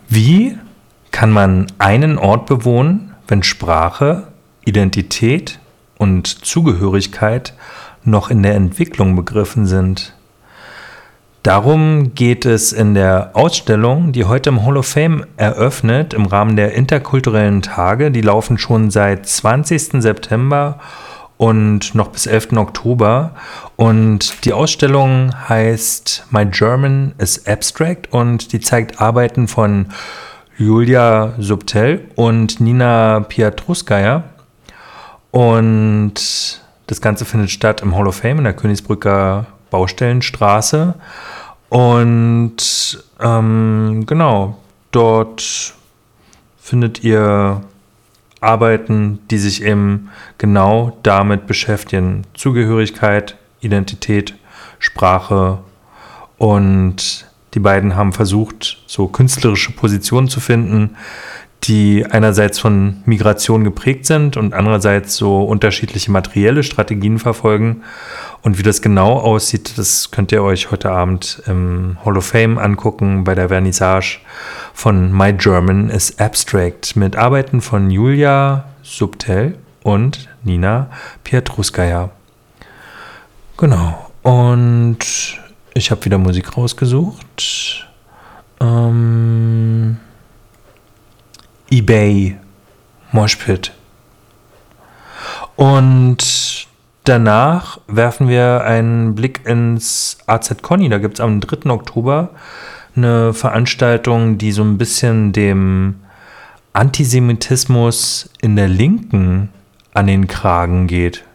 Wie kann man einen Ort bewohnen, wenn Sprache, Identität und Zugehörigkeit noch in der Entwicklung begriffen sind? Darum geht es in der Ausstellung, die heute im Hall of Fame eröffnet, im Rahmen der interkulturellen Tage. Die laufen schon seit 20. September und noch bis 11. Oktober. Und die Ausstellung heißt My German is Abstract und die zeigt Arbeiten von Julia Subtel und Nina Pietruskaya. Und das Ganze findet statt im Hall of Fame in der Königsbrücker Baustellenstraße. Und dort findet ihr Arbeiten, die sich eben genau damit beschäftigen. Zugehörigkeit, Identität, Sprache. Und die beiden haben versucht, so künstlerische Positionen zu finden, die einerseits von Migration geprägt sind und andererseits so unterschiedliche materielle Strategien verfolgen. Und wie das genau aussieht, das könnt ihr euch heute Abend im Hall of Fame angucken bei der Vernissage von My German is Abstract mit Arbeiten von Julia Subtel und Nina Pietruskaya. Genau. Und ich habe wieder Musik rausgesucht. eBay Moshpit. Und danach werfen wir einen Blick ins AZ Conny. Da gibt es am 3. Oktober eine Veranstaltung, die so ein bisschen dem Antisemitismus in der Linken an den Kragen geht.